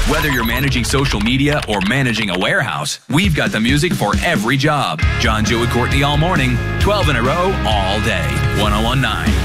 Whether you're managing social media or managing a warehouse, we've got the music for every job. John, Joe, and Courtney all morning, 12 in a row, all day. 1019